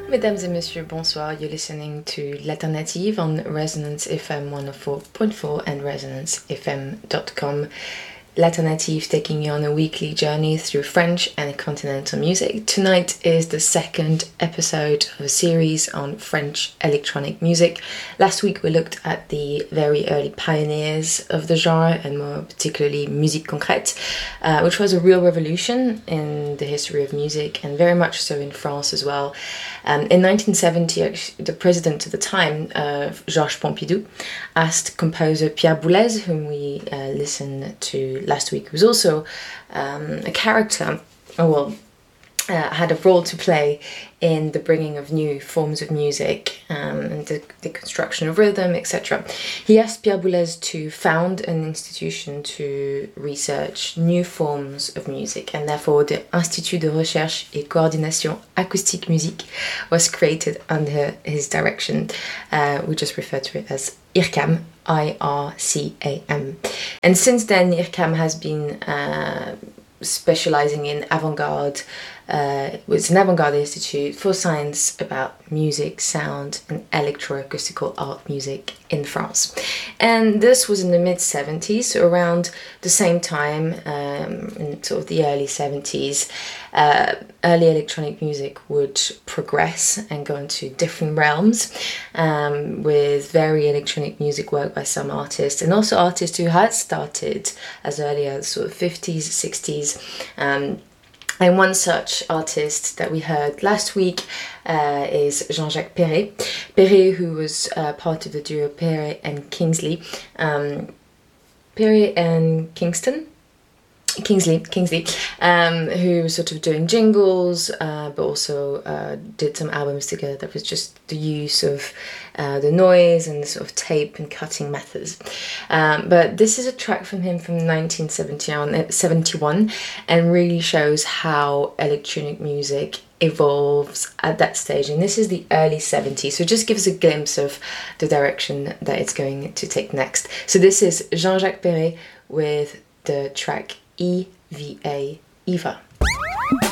Mesdames et messieurs, bonsoir. You're listening to L'Alternative on Resonance FM 104.4 and ResonanceFM.com. L'Alternative taking you on a weekly journey through French and continental music. Tonight is the second episode of a series on French electronic music. Last week we looked at the very early pioneers of the genre, and more particularly musique concrète, which was a real revolution in the history of music, and very much so in France as well. In 1970, actually, the president at the time, Georges Pompidou, asked composer Pierre Boulez, whom we listened to last week, who was also a character, had a role to play in the bringing of new forms of music and the construction of rhythm, etc. He asked Pierre Boulez to found an institution to research new forms of music, and therefore the Institut de Recherche et Coordination Acoustique Musique was created under his direction. We just refer to it as IRCAM, IRCAM. And since then, IRCAM has been specializing in avant-garde. It's an avant-garde institute for science about music, sound, and electroacoustical art music in France. And this was in the mid-70s, so around the same time, in sort of the early 70s, early electronic music would progress and go into different realms, with very electronic music work by some artists, and also artists who had started as early as sort of 50s, 60s. And one such artist that we heard last week is Jean-Jacques Perrey. Perrey, who was part of the duo Perrey and Kingsley. Perrey and Kingsley, who was sort of doing jingles, but also did some albums together. That was just the use of the noise and the sort of tape and cutting methods. But this is a track from him from 1971 and really shows how electronic music evolves at that stage. And this is the early 70s, so just gives a glimpse of the direction that it's going to take next. So this is Jean-Jacques Perrey with the track EVA, Eva.